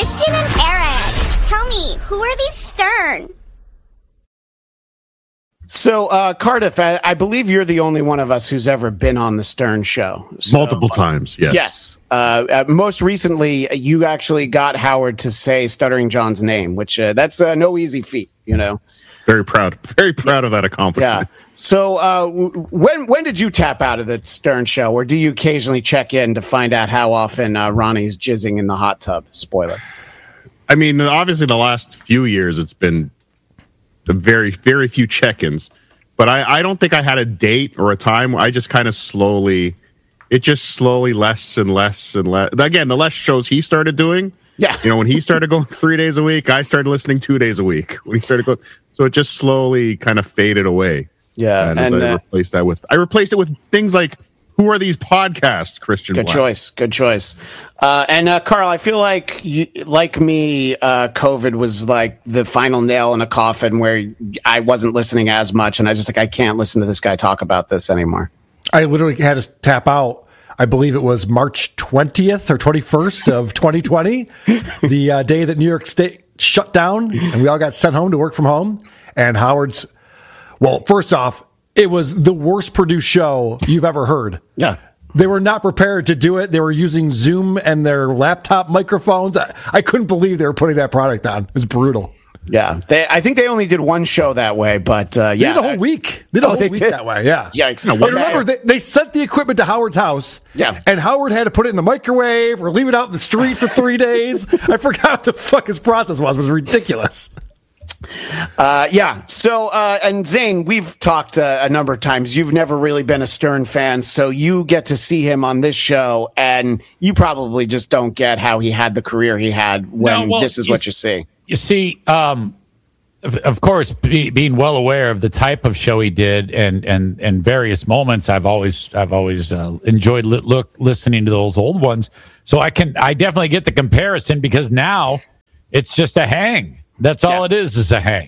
Christian and Eric, tell me, who are these Stern? So, Cardiff, I believe you're the only one of us who's ever been on the Stern Show. So, multiple times, yes. Yes. Most recently, you actually got Howard to say Stuttering John's name, which that's no easy feat, you know. Very proud of that accomplishment. Yeah. So, when did you tap out of the Stern Show, or do you occasionally check in to find out how often Ronnie's jizzing in the hot tub? Spoiler. I mean, obviously, the last few years, it's been very, very few check-ins. But I don't think I had a date or a time. I just kind of slowly less and less and less. Again, the less shows he started doing. Yeah. You know, when he started going 3 days a week, I started listening 2 days a week. When he started going, so it just slowly kind of faded away. Yeah. And I replaced it with things like, who are these podcasts, Christian Good Black? Good choice. And Carl, I feel like, like me, COVID was like the final nail in a coffin where I wasn't listening as much, and I was just like, I can't listen to this guy talk about this anymore. I literally had to tap out. I believe it was March 20th or 21st of 2020, the day that New York State shut down, and we all got sent home to work from home. And Howard's, well, first off, it was the worst produced show you've ever heard. Yeah. They were not prepared to do it. They were using Zoom and their laptop microphones. I couldn't believe they were putting that product on. It was brutal. Yeah. I think they only did one show that way, but yeah. They did a whole week. They did a whole week that way, yeah. Yikes. And remember, they sent the equipment to Howard's house, yeah, and Howard had to put it in the microwave or leave it out in the street for 3 days. I forgot what the fuck his process was. It was ridiculous. Yeah. So, and Zane, we've talked a number of times. You've never really been a Stern fan, so you get to see him on this show, and you probably just don't get how he had the career he had when this is what you see. You see, of course, being well aware of the type of show he did and various moments, I've always enjoyed listening to those old ones. So I definitely get the comparison, because now it's just a hang. That's all it is a hang.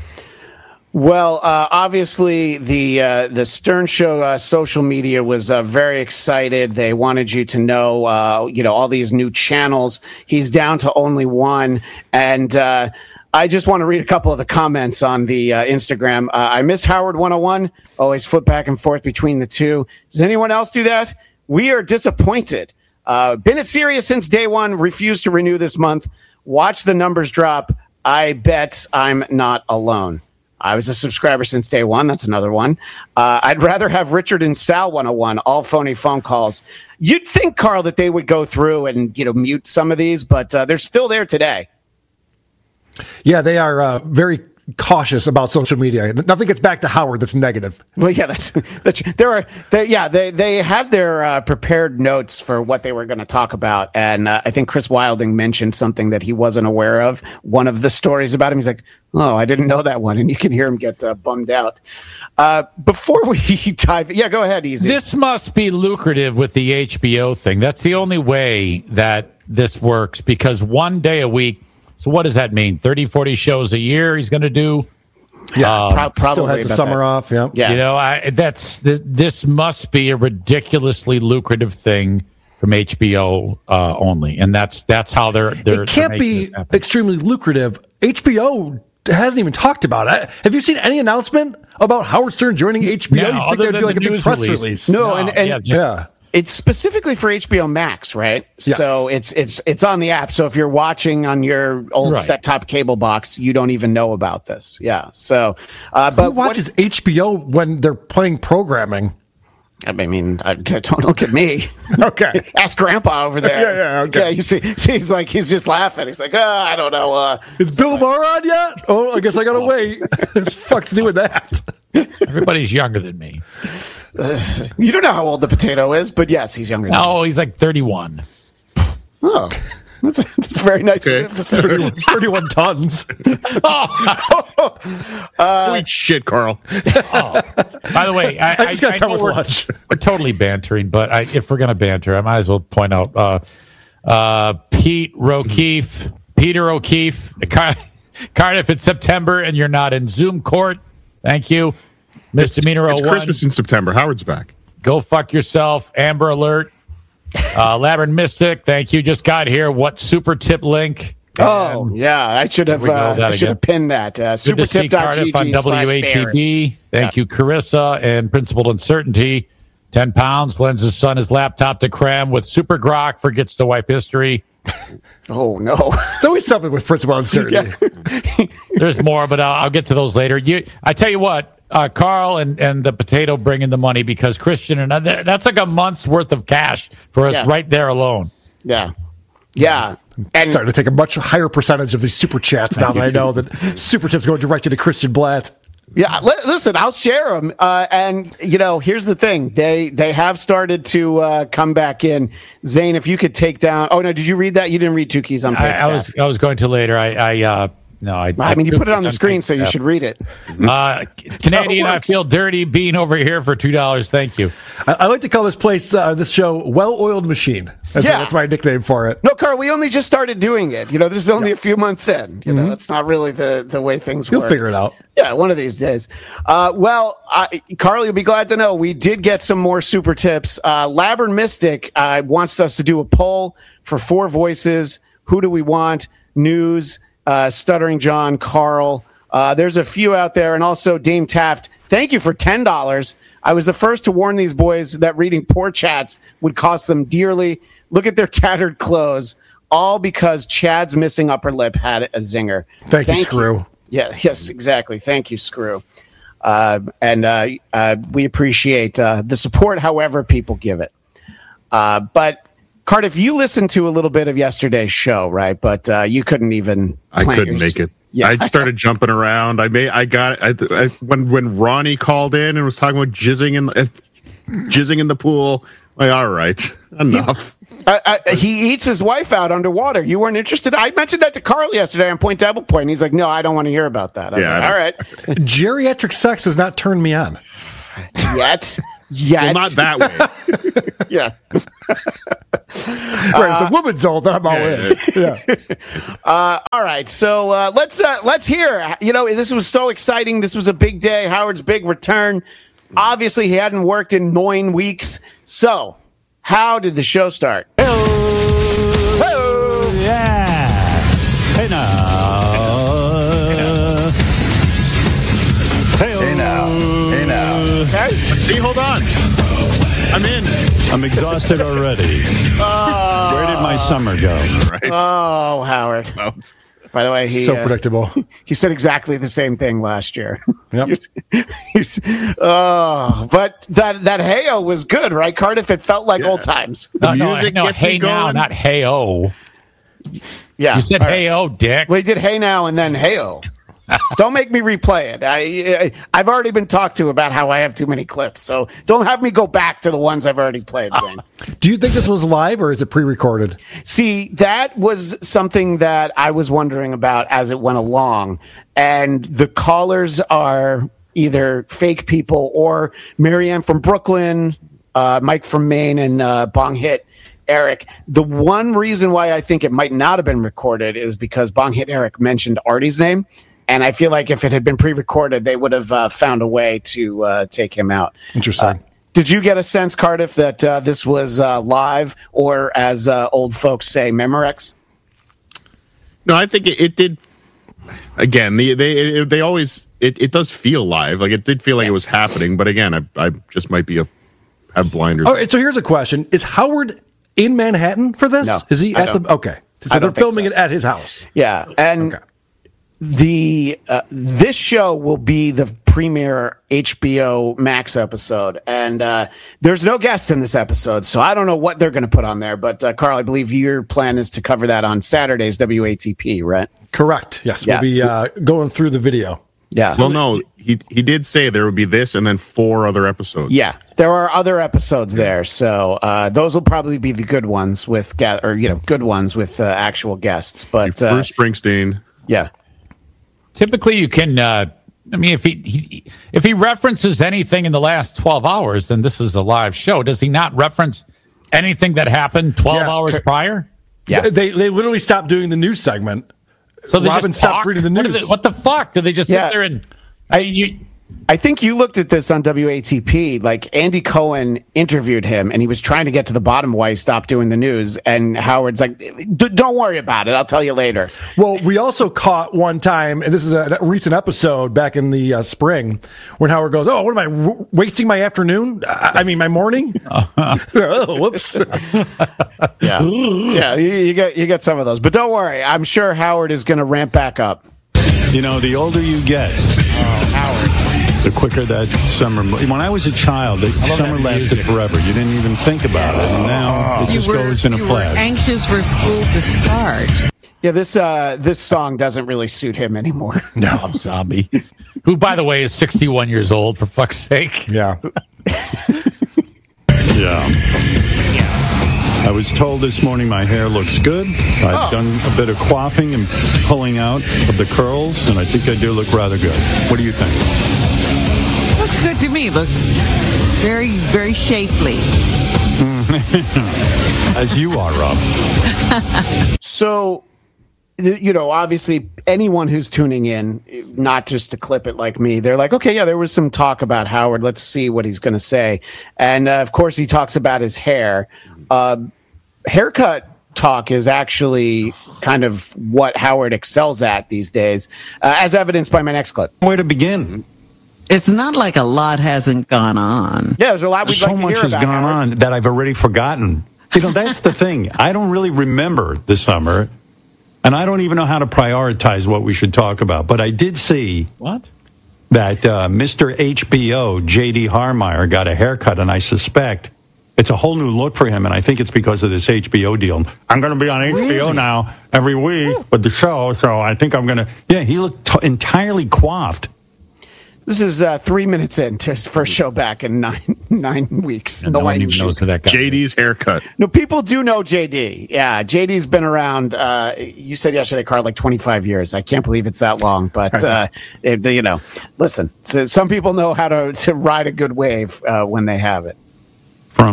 Well, obviously, the Stern Show social media was very excited. They wanted you to know, all these new channels. He's down to only one, and I just want to read a couple of the comments on the Instagram. I miss Howard 101. Always flip back and forth between the two. Does anyone else do that? We are disappointed. Been at Sirius since day one. Refused to renew this month. Watch the numbers drop. I bet I'm not alone. I was a subscriber since day one. That's another one. I'd rather have Richard and Sal 101, all phony phone calls. You'd think, Carl, that they would go through and mute some of these, but they're still there today. Yeah, they are very cautious about social media. Nothing gets back to Howard that's negative. Well, yeah, they had their prepared notes for what they were going to talk about, and I think Chris Wilding mentioned something that he wasn't aware of. One of the stories about him, he's like, "Oh, I didn't know that one," and you can hear him get bummed out. Before we dive, go ahead, Easy. This must be lucrative with the HBO thing. That's the only way that this works, because 1 day a week. So what does that mean? 30, 40 shows a year he's going to do? Yeah, probably still has the summer off. Yeah. This must be a ridiculously lucrative thing from HBO only, and that's how they're. It can't be extremely lucrative. HBO hasn't even talked about it. Have you seen any announcement about Howard Stern joining HBO? No, you think there'd be like a big press release? No, It's specifically for HBO Max, right? Yes. So it's on the app. So if you're watching on your old set-top cable box, you don't even know about this. Yeah. So, who watches HBO when they're playing programming? I mean, don't look at me. Okay. Ask Grandpa over there. Yeah. Okay. Yeah. You see, he's just laughing. He's like, I don't know. Is Bill Maher on yet? Oh, I guess I gotta wait. What the fuck's doing that? Everybody's younger than me. You don't know how old the potato is, but yes, he's younger. No, he's like 31. Oh, that's very nice. Okay. 31 tons. Holy shit, Carl. By the way, I just got done with lunch. We're totally bantering, but if we're going to banter, I might as well point out Peter O'Keefe, Cardiff, it's September, and you're not in Zoom court. Thank you. Misdemeanor 01. It's Christmas in September. Howard's back. Go fuck yourself. Amber Alert. Labyrinth Mystic, thank you. Just got here. What super tip link? Oh, yeah. I should have pinned that. Good to see Cardiff on WATD. Thank you, Carissa, and Principled Uncertainty. 10 pounds, lends his son his laptop to cram with Super Grok, forgets to wipe history. Oh, no. It's always something with Principled Uncertainty. Yeah. There's more, but I'll get to those later. I tell you what, Carl and the potato bring in the money because Christian and that's like a month's worth of cash for us right there alone. Yeah. Yeah. And starting to take a much higher percentage of these super chats now that I know that super tips going directly to Christian Blatt. Yeah, listen, I'll share them. And, here's the thing. They have started to come back in. Zane, if you could take down. Oh, no, did you read that? You didn't read Two Keys on Pit Staff. I was going to later. I mean, you put it on the screen, so you should read it. Canadian, I feel dirty being over here for $2. Thank you. I like to call this place, this show, Well-Oiled Machine. That's my nickname for it. No, Carl, we only just started doing it. This is only a few months in. It's not really the way things work. You'll figure it out. Yeah, one of these days. Carl, you'll be glad to know we did get some more super tips. Labyrinth Mystic wants us to do a poll for 4 voices. Who do we want? News, Stuttering John, Carl. There's a few out there. And also Dame Taft, thank you for $10. I was the first to warn these boys that reading poor chats would cost them dearly. Look at their tattered clothes, all because Chad's missing upper lip had a zinger. Thank you, Screw. Yeah, yes, exactly. Thank you, Screw. And we appreciate the support, however people give it. But Cardiff, you listened to a little bit of yesterday's show, right? But you couldn't even. I couldn't make it. Yeah. I started jumping around. When Ronnie called in and was talking about jizzing in the pool. Like, all right, enough. He eats his wife out underwater. You weren't interested. I mentioned that to Carl yesterday on Point Double Point. And he's like, no, I don't want to hear about that. I was like, all right. Geriatric sex has not turned me on. Yet. Well, not that way. Yeah. Right, the woman's old, I'm all in. Yeah. All right, so let's hear. This was so exciting. This was a big day. Howard's big return. Obviously, he hadn't worked in 9 weeks. So, how did the show start? Hello. Yeah. Hey now. Okay. See, hold on. I'm in. I'm exhausted already. Where did my summer go? Right. Oh, Howard. By the way, so predictable. He said exactly the same thing last year. Yep. But that Hey-O was good, right, Cardiff? It felt like old times. No, hey now, not hey-o. Yeah. You said hey-o, Dick. We did Hey Now and then Hey-O. Don't make me replay it. I've already been talked to about how I have too many clips, so don't have me go back to the ones I've already played, Zane. Do you think this was live or is it pre-recorded? See, that was something that I was wondering about as it went along, and the callers are either fake people or Marianne from Brooklyn, Mike from Maine, and Bong Hit Eric. The one reason why I think it might not have been recorded is because Bong Hit Eric mentioned Artie's name. And I feel like if it had been pre-recorded, they would have found a way to take him out. Interesting. Did you get a sense, Cardiff, that this was live or, as old folks say, Memorex? No, I think it did. Again, they always it does feel live. Like it did feel like it was happening. But again, I just might be have blinders. All right. So here's a question: is Howard in Manhattan for this? No, is he at the? Okay, so they're filming it at his house. Yeah, and. Okay. This show will be the premiere HBO Max episode, and there's no guest in this episode, so I don't know what they're going to put on there. But Carl, I believe your plan is to cover that on Saturday's WATP, right? Correct. Yes, yeah. We'll be going through the video. Yeah. Well, no, he did say there would be this and then 4 other episodes. Yeah, there are other episodes there, so those will probably be the good ones with good ones with actual guests. But Bruce Springsteen. Yeah. Typically, you can. If he references anything in the last 12 hours, then this is a live show. Does he not reference anything that happened 12 hours prior? Yeah, they literally stopped doing the news segment. So they Robin just stopped reading the news. What the fuck? Did they just sit there and? I think you looked at this on WATP. Like Andy Cohen interviewed him, and he was trying to get to the bottom of why he stopped doing the news. And Howard's like, "Don't worry about it. I'll tell you later." Well, we also caught one time, and this is a recent episode back in the spring, when Howard goes, "Oh, what am I wasting my afternoon? I mean, my morning." Oh, whoops. Yeah, you get some of those, but don't worry. I'm sure Howard is going to ramp back up. You know, the older you get, the quicker that summer. When I was a child, the summer lasted forever. You didn't even think about it, and now it just goes in a flash. You were anxious for school to start. Yeah, this song doesn't really suit him anymore. No, Rob Zombie, who, by the way, is 61 years old. For fuck's sake. Yeah. I was told this morning my hair looks good. I've done a bit of coiffing and pulling out of the curls, and I think I do look rather good. What do you think? Looks good to me. Looks very, very shapely. As you are, Rob. So, obviously anyone who's tuning in, not just to clip it like me, they're like, okay, yeah, there was some talk about Howard. Let's see what he's going to say. And of course, he talks about his hair. Haircut talk is actually kind of what Howard excels at these days, as evidenced by my next clip. Where to begin? It's not like a lot hasn't gone on. Yeah, there's a lot we'd like to hear about. So much has gone on that I've already forgotten. That's the thing. I don't really remember the summer, and I don't even know how to prioritize what we should talk about. But I did see that Mr. HBO, J.D. Harmeyer, got a haircut, and I suspect it's a whole new look for him, and I think it's because of this HBO deal. I'm going to be on HBO now every week with the show, so I think I'm going to... Yeah, he looked entirely coiffed. This is 3 minutes into his first show back in 9 weeks. No one even knows who that guy JD's haircut. No, people do know JD. Yeah, JD's been around, you said yesterday, Carl, like 25 years. I can't believe it's that long. But, listen, so some people know how to ride a good wave when they have it. From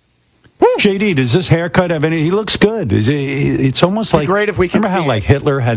JD, does this haircut have any? He looks good. It's almost like, great if we could remember how see like Hitler had